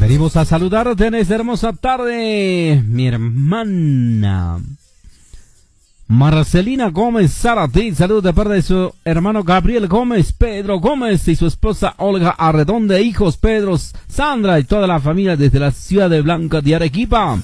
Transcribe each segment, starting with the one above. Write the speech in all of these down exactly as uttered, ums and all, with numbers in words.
Venimos a saludarte en esta hermosa tarde, mi hermana Marcelina Gómez Zárate. Saludos de parte de su hermano Gabriel Gómez, Pedro Gómez y su esposa Olga Arredonde, hijos Pedro, Sandra y toda la familia desde la ciudad de Blanca de Arequipa.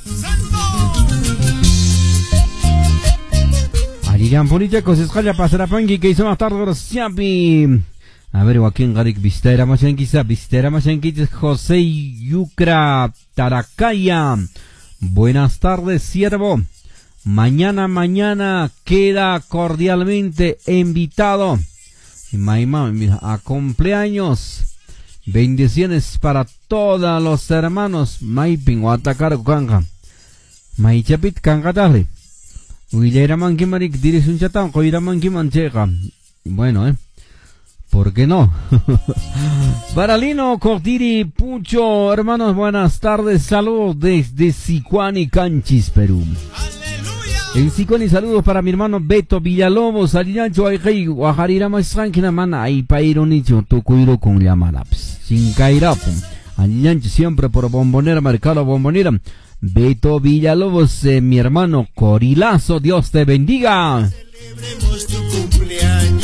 Allí Bonilla, Cosescalla, Pasarapanqui, que hizo más tarde, Siapi. A ver, Joaquín Garik, Vistera Machanquiza, Vistera Machanquiza, José Yucra Taracaya. Buenas tardes, siervo. Mañana, mañana queda cordialmente invitado. Y Maima, a cumpleaños. Bendiciones para todos los hermanos. Maiping o atacar Kanga. Maichapit Kangatari. Huilleraman Kimarik, diris un chatán, Coiraman Kimancheca. Bueno, eh. ¿Por qué no? Baralino, Cortiri, Pucho, hermanos, buenas tardes, saludos desde Sicuani, Canchis, Perú. En Sicuani, saludos para mi hermano Beto Villalobos, Aliancho, Ayjei, Guajarira, Maestranquina, Mana, Aipairo, Nicho, Tucuiro con Yamaraps, Sin Cairapo, Aliancho, siempre por Bombonera, Mercado Bombonera. Beto Villalobos, eh, mi hermano Corilazo, Dios te bendiga. Celebremos tu cumpleaños.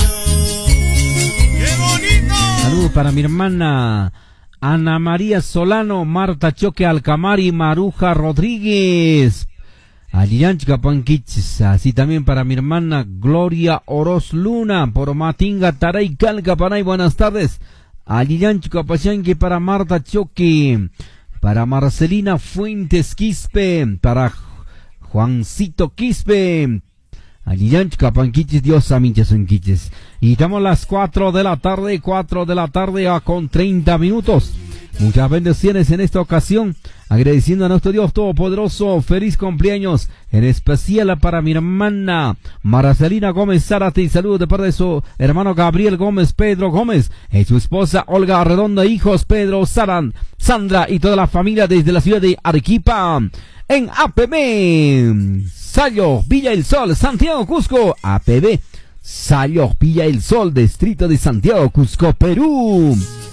Saludos para mi hermana Ana María Solano, Marta Choque Alcamari, Maruja Rodríguez, Alianchka Panquiches, así también para mi hermana Gloria Oroz Luna, por Matinga Taray Calca Panay, buenas tardes, Alianchka Pachanque para Marta Choque, para Marcelina Fuentes Quispe, para Juancito Quispe, Alianchka Panquiches, Dios aminches son quiches. Y estamos a las cuatro de la tarde, cuatro de la tarde a con treinta minutos. Muchas bendiciones en esta ocasión, agradeciendo a nuestro Dios Todopoderoso, feliz cumpleaños, en especial para mi hermana Marcelina Gómez Zárate, y saludos de parte de su hermano Gabriel Gómez, Pedro Gómez, y su esposa Olga Arredonda, hijos Pedro, Saran, Sandra y toda la familia desde la ciudad de Arequipa. En A P B, Sayo, Villa El Sol, Santiago, Cusco, A P B, Sayo, Villa El Sol, distrito de Santiago, Cusco, Perú.